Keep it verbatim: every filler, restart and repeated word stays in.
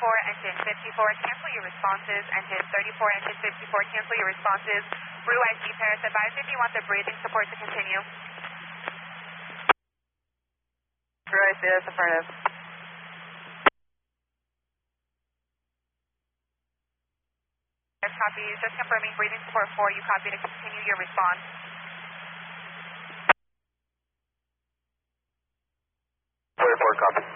thirty-four, engine fifty-four, cancel your responses. Engine thirty-four, engine fifty-four, cancel your responses. Brew I C Paris, advise if you want the breathing support to continue. Brew I C, that's affirmative. Copy, just confirming breathing support four, you copy to continue your response. forty-four, copy.